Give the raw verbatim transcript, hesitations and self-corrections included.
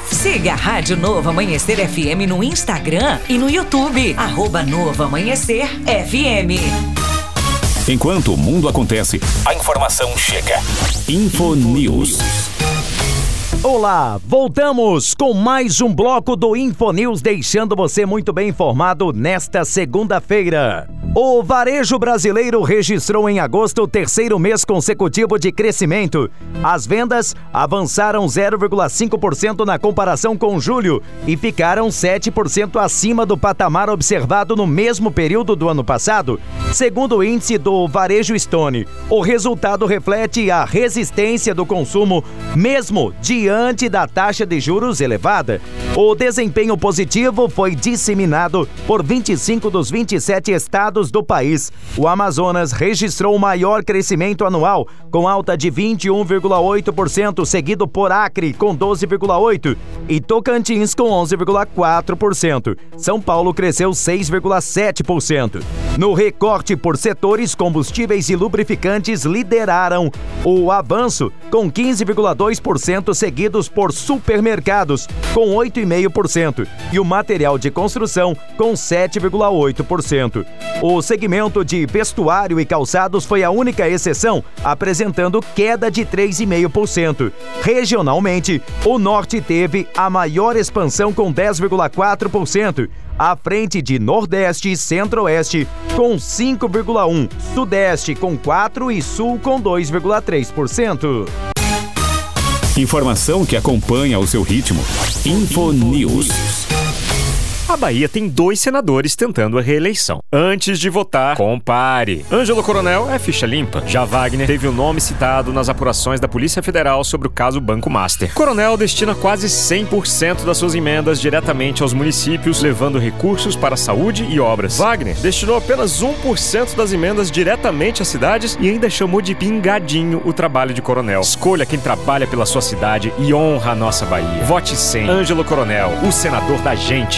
Siga a Rádio Novo Amanhecer F M no Instagram e no YouTube, arroba Novo Amanhecer F M. Enquanto o mundo acontece, a informação chega. Infonews. Olá, voltamos com mais um bloco do Infonews, deixando você muito bem informado nesta segunda-feira. O varejo brasileiro registrou em agosto o terceiro mês consecutivo de crescimento. As vendas avançaram zero vírgula cinco por cento na comparação com julho e ficaram sete por cento acima do patamar observado no mesmo período do ano passado, segundo o índice do Varejo Stone. O resultado reflete a resistência do consumo, mesmo diante da taxa de juros elevada. O desempenho positivo foi disseminado por vinte e cinco dos vinte e sete estados do país. O Amazonas registrou o maior crescimento anual, com alta de vinte e um vírgula oito por cento, seguido por Acre, com doze vírgula oito por cento, e Tocantins, com onze vírgula quatro por cento. São Paulo cresceu seis vírgula sete por cento. No recorte por setores, combustíveis e lubrificantes lideraram o avanço, com quinze vírgula dois por cento, seguidos por supermercados, com oito vírgula cinco por cento, e o material de construção, com sete vírgula oito por cento. O segmento de vestuário e calçados foi a única exceção, apresentando queda de três vírgula cinco por cento. Regionalmente, o Norte teve a maior expansão, com dez vírgula quatro por cento, à frente de Nordeste e Centro-Oeste, com cinco vírgula um por cento, Sudeste com quatro por cento e Sul com dois vírgula três por cento. Informação que acompanha o seu ritmo. Infonews. A Bahia tem dois senadores tentando a reeleição. Antes de votar, compare. Ângelo Coronel é ficha limpa. Já Wagner teve o nome citado nas apurações da Polícia Federal sobre o caso Banco Master. Coronel destina quase cem por cento das suas emendas diretamente aos municípios, levando recursos para saúde e obras. Wagner destinou apenas um por cento das emendas diretamente às cidades e ainda chamou de pingadinho o trabalho de Coronel. Escolha quem trabalha pela sua cidade e honra a nossa Bahia. Vote cem. Ângelo Coronel, o senador da gente.